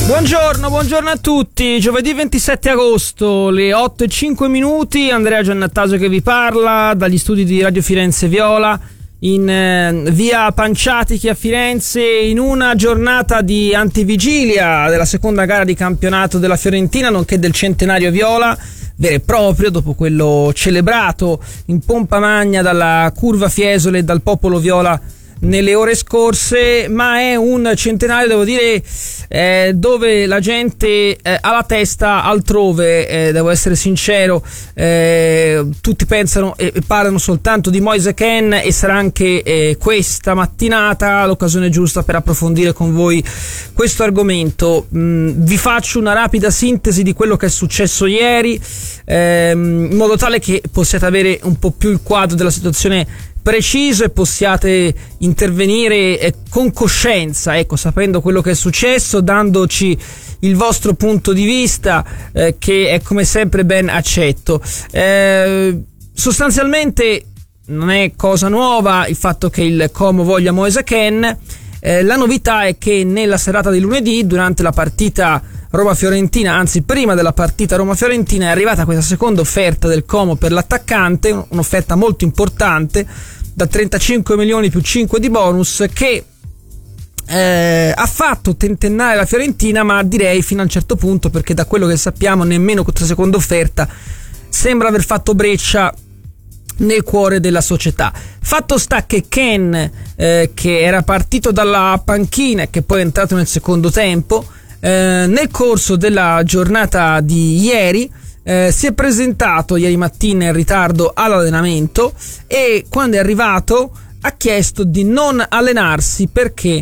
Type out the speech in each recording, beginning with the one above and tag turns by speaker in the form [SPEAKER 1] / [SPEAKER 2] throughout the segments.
[SPEAKER 1] Buongiorno a tutti. Giovedì 27 agosto, le 8:05, Andrea Giannattasio che vi parla dagli studi di Radio Firenze Viola in via Panciatichi a Firenze, in una giornata di antivigilia della seconda gara di campionato della Fiorentina, nonché del centenario viola vero e proprio, dopo quello celebrato in pompa magna dalla curva Fiesole e dal popolo viola nelle ore scorse. Ma è un centenario, devo dire, dove la gente ha la testa altrove, devo essere sincero. Tutti pensano e parlano soltanto di Moise Kean, e sarà anche questa mattinata l'occasione giusta per approfondire con voi questo argomento. Vi faccio una rapida sintesi di quello che è successo ieri, in modo tale che possiate avere un po' più il quadro della situazione preciso e possiate intervenire con coscienza, ecco, sapendo quello che è successo, dandoci il vostro punto di vista, che è come sempre ben accetto. Sostanzialmente non è cosa nuova il fatto che il Como voglia Moise Kean. La novità è che nella serata di lunedì, durante la partita Roma-Fiorentina, anzi prima della partita Roma-Fiorentina, è arrivata questa seconda offerta del Como per l'attaccante, un'offerta molto importante da 35 milioni più 5 di bonus, che ha fatto tentennare la Fiorentina, ma direi fino a un certo punto, perché da quello che sappiamo nemmeno questa seconda offerta sembra aver fatto breccia nel cuore della società. Fatto sta che Kean, che era partito dalla panchina e che poi è entrato nel secondo tempo, nel corso della giornata di ieri si è presentato ieri mattina in ritardo all'allenamento, e quando è arrivato ha chiesto di non allenarsi perché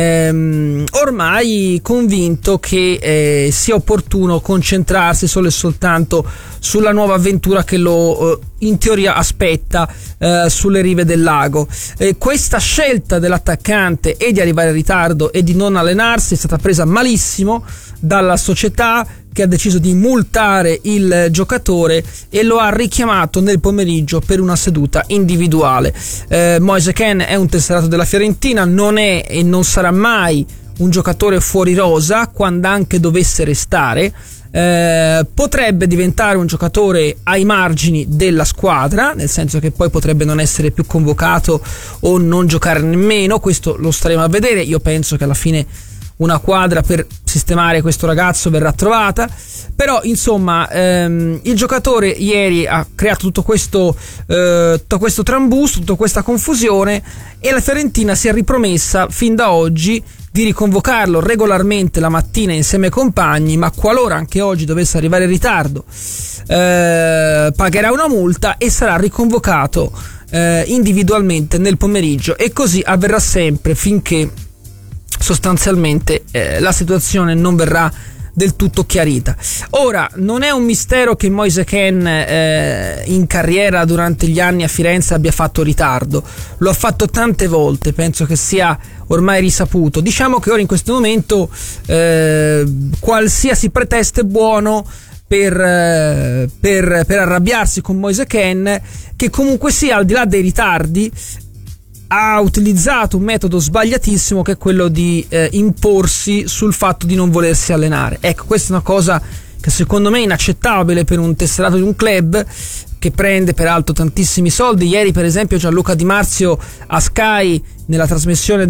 [SPEAKER 1] ormai convinto che sia opportuno concentrarsi solo e soltanto sulla nuova avventura che lo in teoria aspetta sulle rive del lago. Questa scelta dell'attaccante e di arrivare in ritardo e di non allenarsi è stata presa malissimo dalla società, che ha deciso di multare il giocatore e lo ha richiamato nel pomeriggio per una seduta individuale. Moise Kean è un tesserato della Fiorentina, non è e non sarà mai un giocatore fuori rosa, quando anche dovesse restare. Potrebbe diventare un giocatore ai margini della squadra, nel senso che poi potrebbe non essere più convocato o non giocare nemmeno. Questo lo staremo a vedere. Io penso che alla fine una quadra per sistemare questo ragazzo verrà trovata, però insomma il giocatore ieri ha creato tutto questo trambusto, tutta questa confusione, e la Fiorentina si è ripromessa fin da oggi di riconvocarlo regolarmente la mattina insieme ai compagni, ma qualora anche oggi dovesse arrivare in ritardo pagherà una multa e sarà riconvocato individualmente nel pomeriggio, e così avverrà sempre finché sostanzialmente la situazione non verrà del tutto chiarita. Ora, non è un mistero che Moise Kean in carriera durante gli anni a Firenze abbia fatto ritardo, lo ha fatto tante volte, penso che sia ormai risaputo. Diciamo che ora in questo momento qualsiasi pretesto è buono per arrabbiarsi con Moise Kean, che comunque sia, al di là dei ritardi, ha utilizzato un metodo sbagliatissimo, che è quello di imporsi sul fatto di non volersi allenare. Ecco, questa è una cosa che secondo me è inaccettabile per un tesserato di un club che prende peraltro tantissimi soldi. Ieri per esempio Gianluca Di Marzio a Sky, nella trasmissione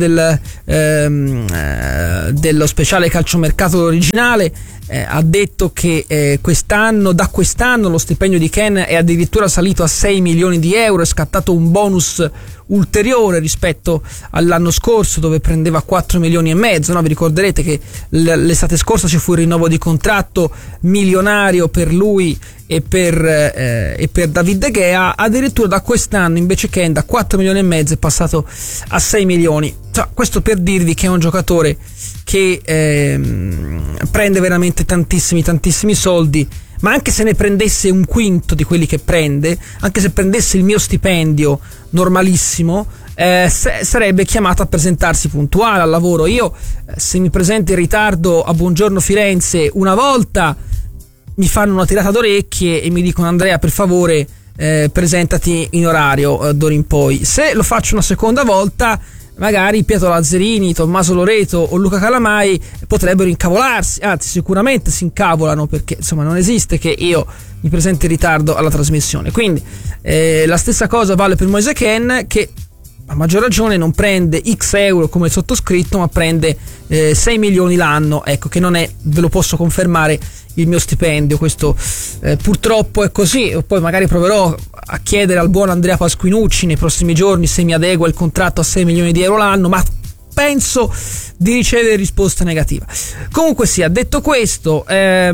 [SPEAKER 1] dello speciale calciomercato originale, ha detto che da quest'anno lo stipendio di Kean è addirittura salito a 6 milioni di euro, è scattato un bonus ulteriore rispetto all'anno scorso, dove prendeva 4 milioni e mezzo, no? Vi ricorderete che l'estate scorsa ci fu il rinnovo di contratto milionario per lui e per David De Gea. Addirittura da quest'anno invece Kean da 4 milioni e mezzo è passato a 6 milioni. Cioè, questo per dirvi che è un giocatore che prende veramente tantissimi soldi, ma anche se ne prendesse un quinto di quelli che prende, anche se prendesse il mio stipendio normalissimo, sarebbe chiamato a presentarsi puntuale al lavoro. Io se mi presento in ritardo a Buongiorno Firenze una volta, mi fanno una tirata d'orecchie e mi dicono: Andrea, per favore presentati in orario d'ora in poi. Se lo faccio una seconda volta magari Pietro Lazzarini, Tommaso Loreto o Luca Calamai potrebbero incavolarsi, anzi sicuramente si incavolano, perché insomma non esiste che io mi presenti in ritardo alla trasmissione. Quindi la stessa cosa vale per Moise Kean, che a maggior ragione non prende X euro come il sottoscritto, ma prende 6 milioni l'anno, ecco, che non è, ve lo posso confermare, il mio stipendio. Questo purtroppo è così. Poi magari proverò a chiedere al buon Andrea Pasquinucci nei prossimi giorni se mi adegua il contratto a 6 milioni di euro l'anno, ma penso di ricevere risposta negativa. Comunque sia, detto questo, per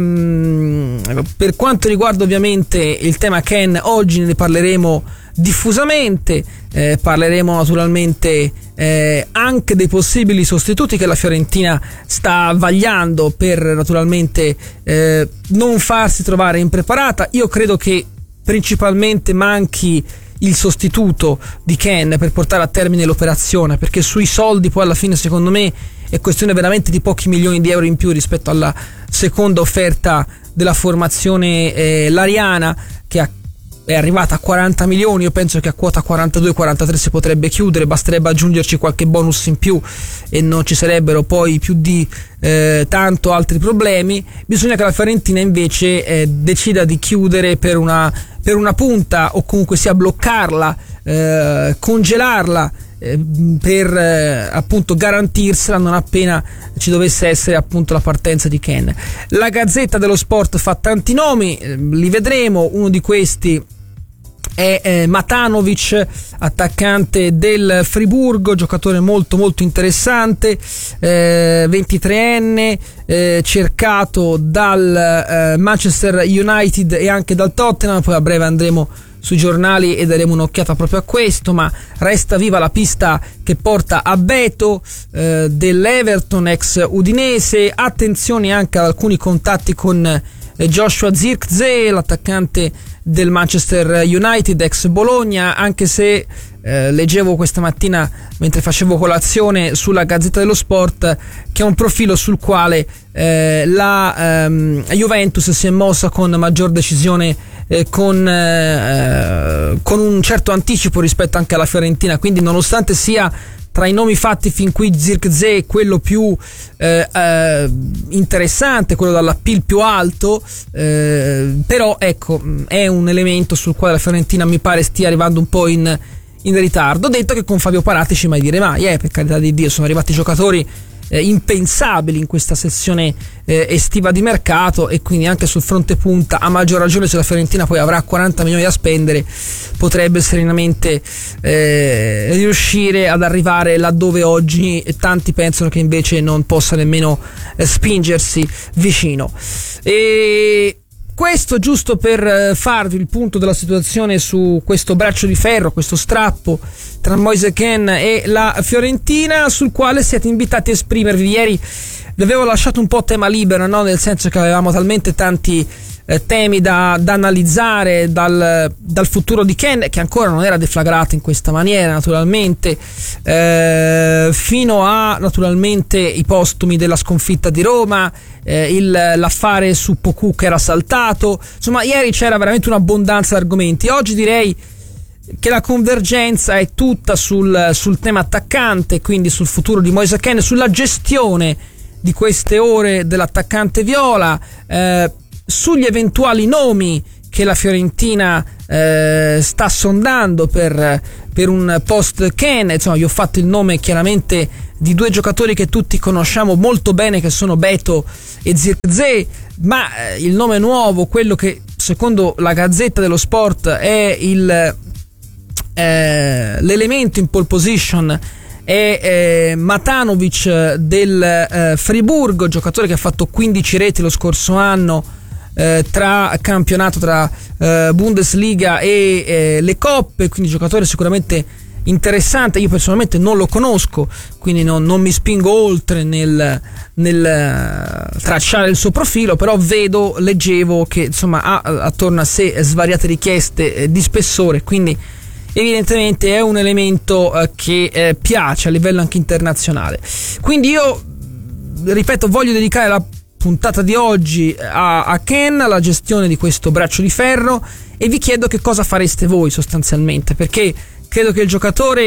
[SPEAKER 1] quanto riguarda ovviamente il tema Kean, oggi ne parleremo diffusamente, parleremo naturalmente anche dei possibili sostituti che la Fiorentina sta vagliando per naturalmente non farsi trovare impreparata. Io credo che principalmente manchi il sostituto di Kean per portare a termine l'operazione, perché sui soldi poi alla fine secondo me è questione veramente di pochi milioni di euro in più rispetto alla seconda offerta della formazione lariana, che è arrivata a 40 milioni. Io penso che a quota 42-43 si potrebbe chiudere, basterebbe aggiungerci qualche bonus in più e non ci sarebbero poi più di tanto altri problemi. Bisogna che la Fiorentina invece decida di chiudere per una punta, o comunque sia bloccarla, congelarla, per appunto garantirsela non appena ci dovesse essere appunto la partenza di Kean. La Gazzetta dello Sport fa tanti nomi, li vedremo. Uno di questi è Matanovic, attaccante del Friburgo, giocatore molto molto interessante, 23enne, cercato dal Manchester United e anche dal Tottenham. Poi a breve andremo sui giornali e daremo un'occhiata proprio a questo, ma resta viva la pista che porta a Beto dell'Everton, ex udinese. Attenzione anche ad alcuni contatti con Joshua Zirkzee, l'attaccante del Manchester United, ex Bologna, anche se leggevo questa mattina mentre facevo colazione sulla Gazzetta dello Sport che è un profilo sul quale la Juventus si è mossa con maggior decisione, con un certo anticipo rispetto anche alla Fiorentina. Quindi nonostante sia tra i nomi fatti fin qui Zirkzee quello più interessante, quello dall'appeal più alto, però ecco, è un elemento sul quale la Fiorentina mi pare stia arrivando un po' in ritardo. Detto che con Fabio Paratici mai dire mai, per carità di Dio, sono arrivati giocatori impensabili in questa sessione estiva di mercato, e quindi anche sul fronte punta, a maggior ragione se la Fiorentina poi avrà 40 milioni da spendere, potrebbe serenamente riuscire ad arrivare laddove oggi tanti pensano che invece non possa nemmeno spingersi vicino. E questo giusto per farvi il punto della situazione su questo braccio di ferro, questo strappo tra Moise Kean e la Fiorentina, sul quale siete invitati a esprimervi. Ieri vi avevo lasciato un po' tema libero, no? Nel senso che avevamo talmente tanti temi da analizzare, dal futuro di Kean, che ancora non era deflagrato in questa maniera naturalmente, fino a naturalmente i postumi della sconfitta di Roma, l'affare su Poku che era saltato. Insomma, ieri c'era veramente un'abbondanza di argomenti. Oggi direi che la convergenza è tutta sul tema attaccante, quindi sul futuro di Moise Kean, sulla gestione di queste ore dell'attaccante viola, sugli eventuali nomi che la Fiorentina sta sondando per un post Kean. Insomma, vi ho fatto il nome chiaramente di due giocatori che tutti conosciamo molto bene, che sono Beto e Zirkzee, ma il nome nuovo, quello che secondo la Gazzetta dello Sport è l'elemento in pole position, è Matanovic del Friburgo, giocatore che ha fatto 15 reti lo scorso anno tra campionato, tra Bundesliga e le coppe, quindi giocatore sicuramente interessante. Io personalmente non lo conosco, quindi non mi spingo oltre nel tracciare il suo profilo, però leggevo che insomma ha attorno a sé svariate richieste di spessore, quindi evidentemente è un elemento che piace a livello anche internazionale. Quindi io, ripeto, voglio dedicare la puntata di oggi a Kean, alla gestione di questo braccio di ferro, e vi chiedo che cosa fareste voi sostanzialmente, perché credo che il giocatore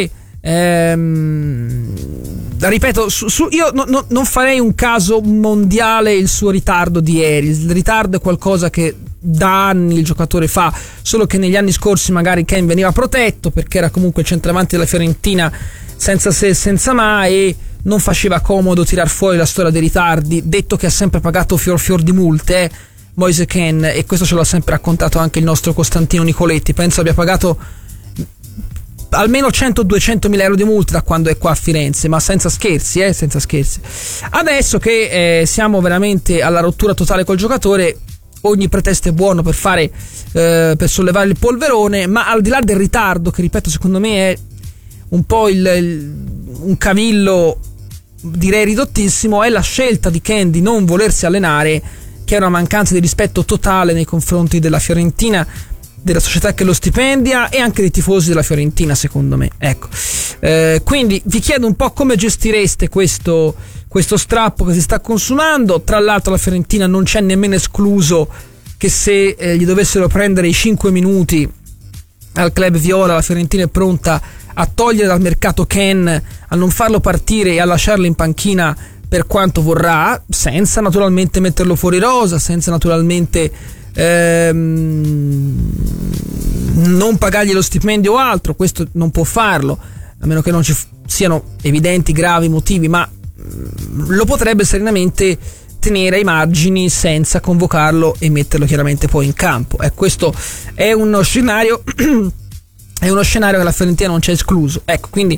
[SPEAKER 1] Ripeto, io non farei un caso mondiale il suo ritardo di ieri. Il ritardo è qualcosa che da anni il giocatore fa, solo che negli anni scorsi magari Ken veniva protetto perché era comunque il centravanti della Fiorentina senza se e senza ma, e non faceva comodo tirar fuori la storia dei ritardi, detto che ha sempre pagato fior di multe, Moise Kean, e questo ce l'ha sempre raccontato anche il nostro Costantino Nicoletti. Penso abbia pagato almeno 100-200 mila euro di multe da quando è qua a Firenze, ma senza scherzi. Adesso che siamo veramente alla rottura totale col giocatore, ogni pretesto è buono per fare per sollevare il polverone, ma al di là del ritardo, che ripeto secondo me è un po' un cavillo direi ridottissimo, è la scelta di Kean di non volersi allenare, che è una mancanza di rispetto totale nei confronti della Fiorentina, della società che lo stipendia e anche dei tifosi della Fiorentina, secondo me. Ecco, quindi vi chiedo un po' come gestireste questo strappo che si sta consumando. Tra l'altro la Fiorentina non c'è nemmeno escluso che se gli dovessero prendere i 5 minuti al club viola, la Fiorentina è pronta a togliere dal mercato Kean, a non farlo partire e a lasciarlo in panchina per quanto vorrà, senza naturalmente metterlo fuori rosa, senza naturalmente non pagargli lo stipendio o altro. Questo non può farlo, a meno che non ci siano evidenti gravi motivi, ma lo potrebbe serenamente tenere ai margini senza convocarlo e metterlo chiaramente poi in campo. Questo è uno scenario che la Fiorentina non c'è escluso. Ecco, quindi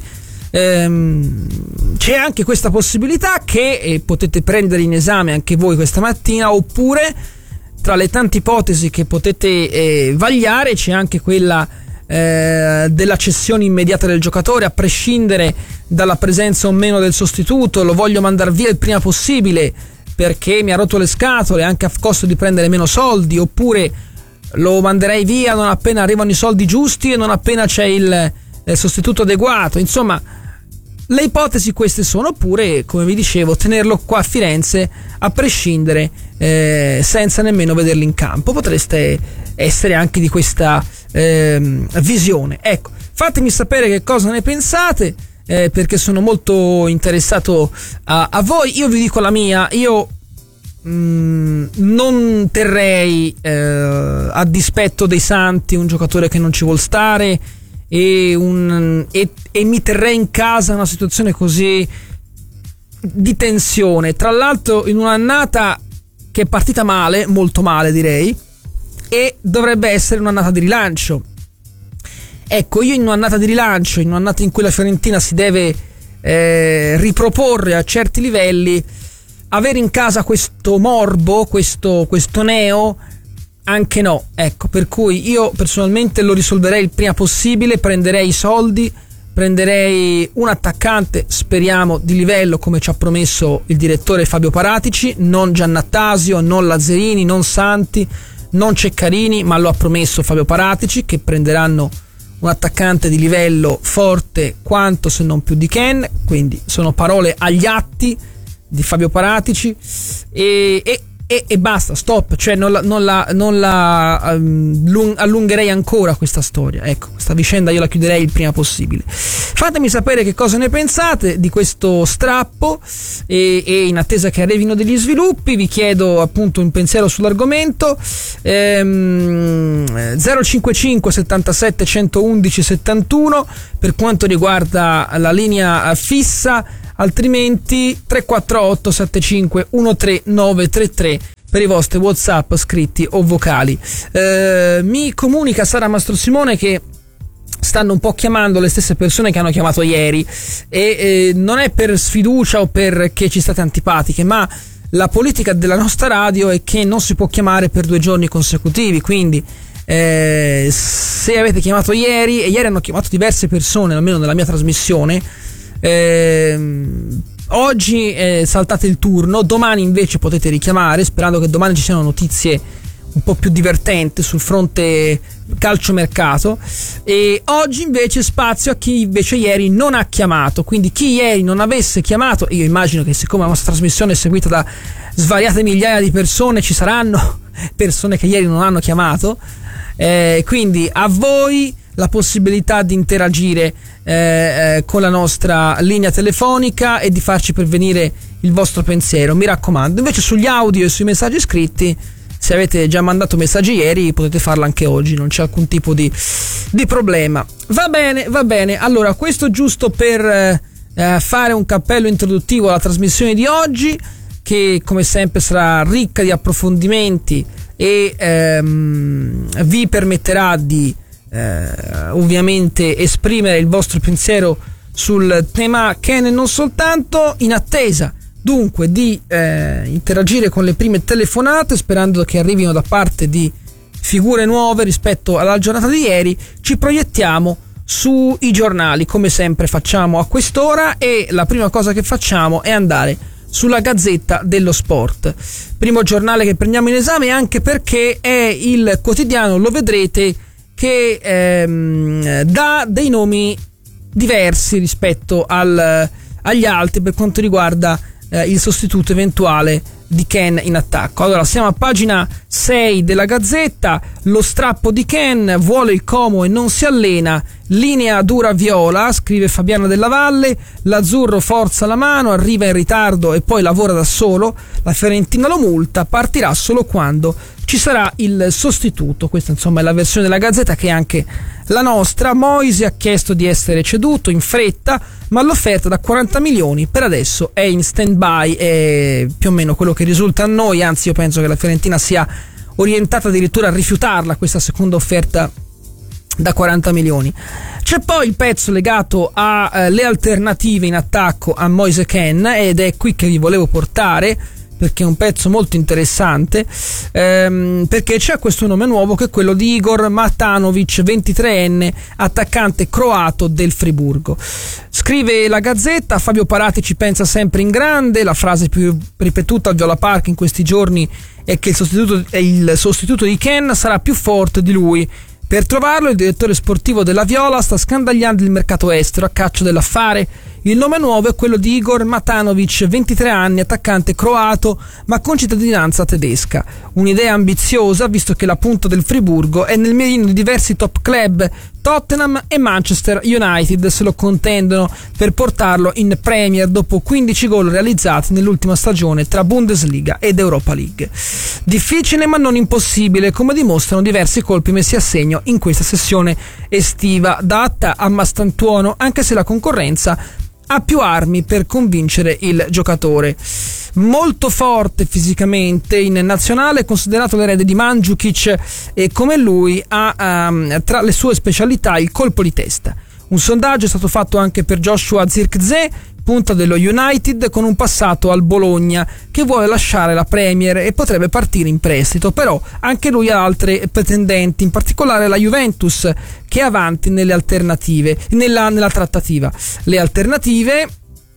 [SPEAKER 1] c'è anche questa possibilità che potete prendere in esame anche voi questa mattina, oppure tra le tante ipotesi che potete vagliare c'è anche quella della cessione immediata del giocatore, a prescindere dalla presenza o meno del sostituto. Lo voglio mandare via il prima possibile perché mi ha rotto le scatole, anche a costo di prendere meno soldi, oppure lo manderei via non appena arrivano i soldi giusti e non appena c'è il sostituto adeguato. Insomma, le ipotesi queste sono, oppure, come vi dicevo, tenerlo qua a Firenze a prescindere, senza nemmeno vederlo in campo. Potreste essere anche di questa visione. Ecco, fatemi sapere che cosa ne pensate, perché sono molto interessato a voi. Io vi dico la mia. Io non terrei a dispetto dei santi un giocatore che non ci vuol stare e mi terrei in casa una situazione così di tensione, tra l'altro in un'annata che è partita male, molto male direi, e dovrebbe essere un'annata di rilancio. Ecco, io in un'annata di rilancio, in un'annata in cui la Fiorentina si deve riproporre a certi livelli, avere in casa questo morbo, questo neo, anche no. Ecco, per cui io personalmente lo risolverei il prima possibile, prenderei i soldi, prenderei un attaccante, speriamo di livello, come ci ha promesso il direttore Fabio Paratici, non Giannattasio, non Lazzarini, non Santi, non Ceccarini, ma lo ha promesso Fabio Paratici, che prenderanno un attaccante di livello forte quanto se non più di Kean. Quindi sono parole agli atti di Fabio Paratici e basta, stop, cioè non la allungherei ancora questa storia. Ecco, questa vicenda io la chiuderei il prima possibile. Fatemi sapere che cosa ne pensate di questo strappo e in attesa che arrivino degli sviluppi vi chiedo appunto un pensiero sull'argomento. 055 77 111 71 per quanto riguarda la linea fissa, altrimenti 348 75 13933 per i vostri WhatsApp scritti o vocali. Mi comunica Sara Mastrosimone che stanno un po' chiamando le stesse persone che hanno chiamato ieri e non è per sfiducia o perché ci state antipatiche, ma la politica della nostra radio è che non si può chiamare per 2 giorni consecutivi. Quindi se avete chiamato ieri, e ieri hanno chiamato diverse persone almeno nella mia trasmissione, oggi saltate il turno, domani invece potete richiamare, sperando che domani ci siano notizie un po' più divertenti sul fronte calciomercato, e oggi invece spazio a chi invece ieri non ha chiamato. Quindi chi ieri non avesse chiamato, io immagino che siccome la nostra trasmissione è seguita da svariate migliaia di persone, ci saranno persone che ieri non hanno chiamato, quindi a voi la possibilità di interagire con la nostra linea telefonica e di farci pervenire il vostro pensiero, mi raccomando. Invece sugli audio e sui messaggi scritti, se avete già mandato messaggi ieri, potete farlo anche oggi, non c'è alcun tipo di problema. Va bene, allora questo giusto per fare un cappello introduttivo alla trasmissione di oggi, che come sempre sarà ricca di approfondimenti e vi permetterà di ovviamente esprimere il vostro pensiero sul tema Ken e non soltanto, in attesa dunque di interagire con le prime telefonate, sperando che arrivino da parte di figure nuove rispetto alla giornata di ieri. Ci proiettiamo sui giornali, come sempre facciamo a quest'ora, e la prima cosa che facciamo è andare sulla Gazzetta dello Sport, primo giornale che prendiamo in esame, anche perché è il quotidiano, lo vedrete, che dà dei nomi diversi rispetto agli altri per quanto riguarda il sostituto eventuale di Ken in attacco. Allora siamo a pagina 6 della Gazzetta. Lo strappo di Ken, vuole il Como e non si allena, linea dura viola, scrive Fabiano Della Valle. L'azzurro forza la mano, arriva in ritardo e poi lavora da solo, la Fiorentina lo multa, partirà solo quando ci sarà il sostituto. Questa insomma è la versione della Gazzetta, che è anche la nostra. Moisi ha chiesto di essere ceduto in fretta, ma l'offerta da 40 milioni per adesso è in stand-by, è più o meno quello che risulta a noi, anzi io penso che la Fiorentina sia orientata addirittura a rifiutarla questa seconda offerta da 40 milioni. C'è poi il pezzo legato alle alternative in attacco a Moise Kean, ed è qui che vi volevo portare, perché è un pezzo molto interessante, perché c'è questo nome nuovo che è quello di Igor Matanovic, 23enne, attaccante croato del Friburgo. Scrive la Gazzetta: Fabio Parati ci pensa sempre in grande, la frase più ripetuta al Viola Park in questi giorni è che il sostituto di Ken sarà più forte di lui. Per trovarlo il direttore sportivo della Viola sta scandagliando il mercato estero a caccia dell'affare. Il nome nuovo è quello di Igor Matanovic, 23 anni, attaccante croato ma con cittadinanza tedesca. Un'idea ambiziosa, visto che la punta del Friburgo è nel mirino di diversi top club. Tottenham e Manchester United se lo contendono per portarlo in Premier dopo 15 gol realizzati nell'ultima stagione tra Bundesliga ed Europa League. Difficile ma non impossibile, come dimostrano diversi colpi messi a segno in questa sessione estiva, data a Mastantuono, anche se la concorrenza ha più armi per convincere il giocatore. Molto forte fisicamente in nazionale, considerato l'erede di Mandžukić, e come lui ha tra le sue specialità il colpo di testa. Un sondaggio è stato fatto anche per Joshua Zirkzee, punta dello United con un passato al Bologna, che vuole lasciare la Premier e potrebbe partire in prestito, però anche lui ha altre pretendenti, in particolare la Juventus, che è avanti nelle alternative, nella trattativa. Le alternative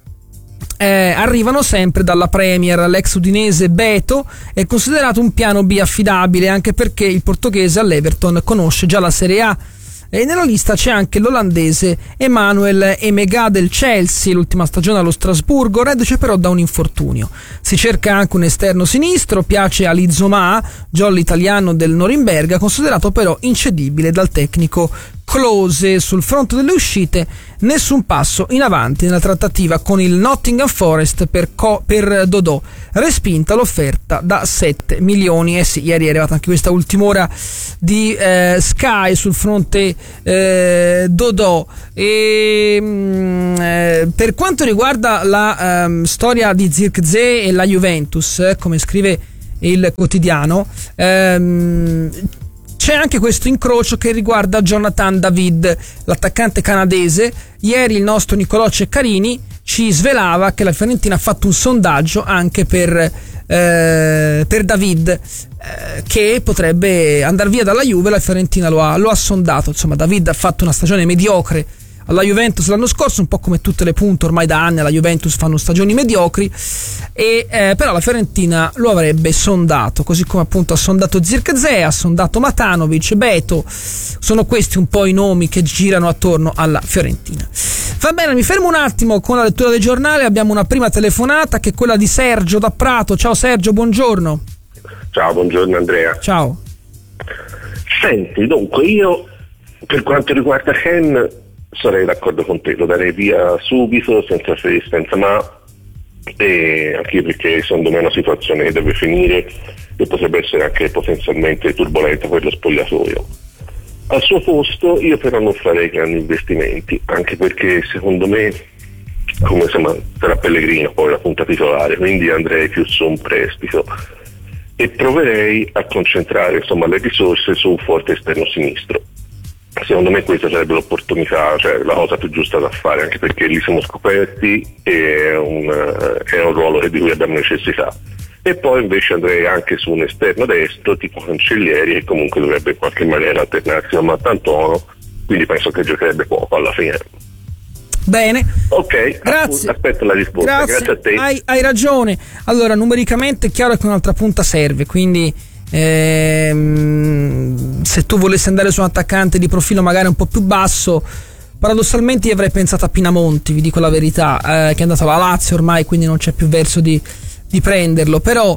[SPEAKER 1] arrivano sempre dalla Premier. L'ex udinese Beto è considerato un piano B affidabile, anche perché il portoghese all'Everton conosce già la Serie A. E nella lista c'è anche l'olandese Emmanuel Emega del Chelsea, l'ultima stagione allo Strasburgo, reduce però da un infortunio. Si cerca anche un esterno sinistro, piace Ali Zoma, jolly italiano del Norimberga, considerato però incedibile dal tecnico Klose. Sul fronte delle uscite nessun passo in avanti nella trattativa con il Nottingham Forest per Dodò, respinta l'offerta da 7 milioni. Sì, ieri è arrivata anche questa ultima ora di Sky sul fronte Dodò. Per quanto riguarda la storia di Zirkzee e la Juventus, come scrive il quotidiano, c'è anche questo incrocio che riguarda Jonathan David, l'attaccante canadese. Ieri il nostro Nicolò Ceccarini ci svelava che la Fiorentina ha fatto un sondaggio anche per David, che potrebbe andare via dalla Juve. La Fiorentina lo ha sondato. Insomma, David ha fatto una stagione mediocre alla Juventus l'anno scorso, un po' come tutte le punte ormai da anni alla Juventus fanno stagioni mediocri, e però la Fiorentina lo avrebbe sondato, così come appunto ha sondato Zirkzee, ha sondato Matanovic, Beto. Sono questi un po' i nomi che girano attorno alla Fiorentina. Va bene, mi fermo un attimo con la lettura del giornale. Abbiamo una prima telefonata che è quella di Sergio da Prato. Ciao Sergio, buongiorno.
[SPEAKER 2] Ciao, buongiorno Andrea.
[SPEAKER 1] Ciao.
[SPEAKER 2] Senti, dunque io Per quanto riguarda Ken, sarei d'accordo con te, lo darei via subito, senza se, senza ma, e anche perché secondo me è una situazione che deve finire e potrebbe essere anche potenzialmente turbolenta per lo spogliatoio. Al suo posto io però non farei grandi investimenti, anche perché secondo me, come sarà Pellegrino poi la punta titolare, quindi andrei più su un prestito e proverei a concentrare le risorse su un forte esterno sinistro. Secondo me questa sarebbe l'opportunità, cioè la cosa più giusta da fare, anche perché lì siamo scoperti e è un ruolo di cui abbiamo necessità. E poi invece andrei anche su un esterno destro tipo Cancellieri, che comunque dovrebbe in qualche maniera alternarsi a Marcantonio, quindi penso che giocherebbe poco alla fine.
[SPEAKER 1] Bene,
[SPEAKER 2] ok,
[SPEAKER 1] grazie.
[SPEAKER 2] Aspetto la risposta. Grazie a te.
[SPEAKER 1] Hai ragione. Allora, numericamente è chiaro che un'altra punta serve, quindi se tu volessi andare su un attaccante di profilo magari un po' più basso, paradossalmente io avrei pensato a Pinamonti, vi dico la verità, che è andato alla Lazio ormai, quindi non c'è più verso di prenderlo, però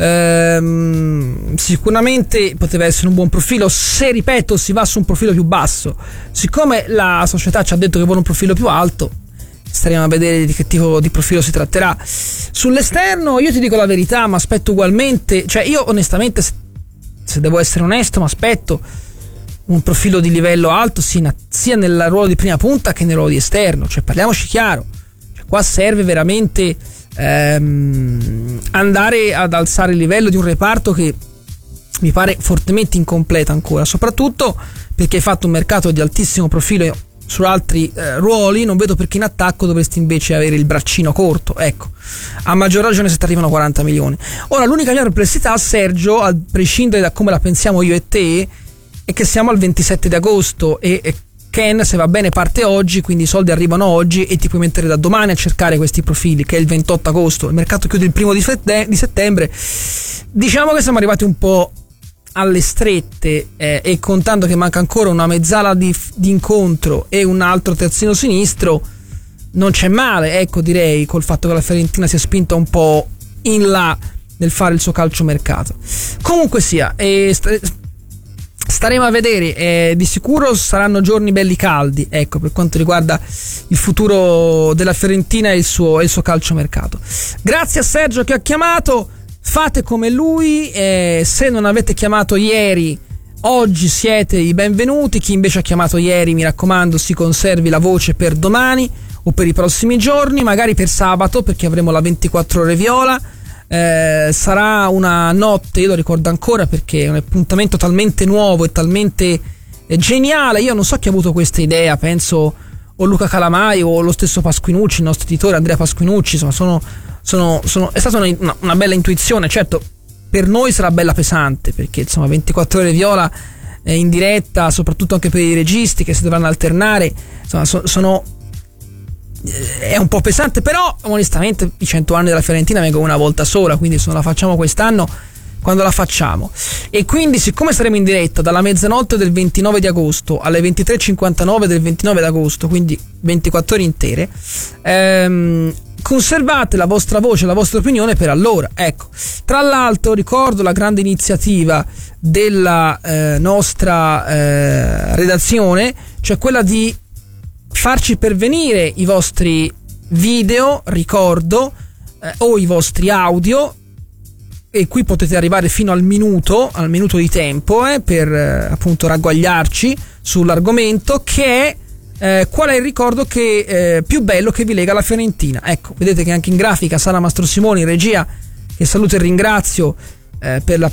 [SPEAKER 1] sicuramente poteva essere un buon profilo se, ripeto, si va su un profilo più basso. Siccome la società ci ha detto che vuole un profilo più alto, staremo a vedere di che tipo di profilo si tratterà. Sull'esterno io ti dico la verità, ma aspetto ugualmente, cioè io onestamente, se devo essere onesto, mi aspetto un profilo di livello alto sia nel ruolo di prima punta che nel ruolo di esterno, cioè parliamoci chiaro, cioè, qua serve veramente andare ad alzare il livello di un reparto che mi pare fortemente incompleto ancora, soprattutto perché hai fatto un mercato di altissimo profilo su altri ruoli. Non vedo perché in attacco dovresti invece avere il braccino corto, ecco, a maggior ragione se ti arrivano 40 milioni. Ora, l'unica mia perplessità, Sergio, a prescindere da come la pensiamo io e te, è che siamo al 27 di agosto e Ken, se va bene, parte oggi, quindi i soldi arrivano oggi e ti puoi mettere da domani a cercare questi profili, che è il 28 agosto, il mercato chiude il 1 di settembre. Diciamo che siamo arrivati un po' alle strette, e contando che manca ancora una mezz'ala di incontro e un altro terzino sinistro, non c'è male, ecco, direi, col fatto che la Fiorentina si è spinta un po' in là nel fare il suo calciomercato. Comunque sia, staremo a vedere, di sicuro saranno giorni belli caldi, ecco, per quanto riguarda il futuro della Fiorentina e il suo calciomercato. Grazie a Sergio che ha chiamato. Fate come lui, se non avete chiamato ieri, oggi siete i benvenuti. Chi invece ha chiamato ieri, mi raccomando, si conservi la voce per domani o per i prossimi giorni, magari per sabato, perché avremo la 24 ore viola. Sarà una notte, io lo ricordo ancora perché è un appuntamento talmente nuovo e talmente geniale. Io non so chi ha avuto questa idea, penso o Luca Calamai o lo stesso Pasquinucci, il nostro editore Andrea Pasquinucci, insomma è stata una bella intuizione. Certo, per noi sarà bella pesante, perché insomma 24 ore viola in diretta, soprattutto anche per i registi che si dovranno alternare, insomma è un po' pesante, però onestamente i 100 anni della Fiorentina vengono una volta sola, quindi se non la facciamo quest'anno, quando la facciamo? E quindi, siccome saremo in diretta dalla mezzanotte del 29 di agosto alle 23:59 del 29 d'agosto, quindi 24 ore intere, conservate la vostra voce, la vostra opinione per allora, ecco. Tra l'altro ricordo la grande iniziativa della nostra redazione, cioè quella di farci pervenire i vostri video, ricordo, o i vostri audio, e qui potete arrivare fino al minuto di tempo, per appunto ragguagliarci sull'argomento, che è qual è il ricordo che più bello che vi lega alla Fiorentina. Ecco, vedete che anche in grafica Sara Mastrosimoni in regia, che saluto e ringrazio per la